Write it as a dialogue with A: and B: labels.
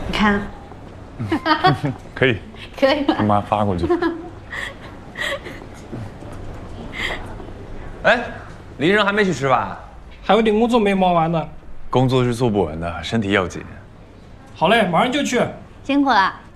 A: 你看，
B: 可以，
A: 可以
B: 他妈发过去。
C: 哎，李人还没去吃饭？
D: 还有点工作没忙完呢。
B: 工作是做不完的，身体要紧。
D: 好嘞，马上就去。
A: 辛苦了。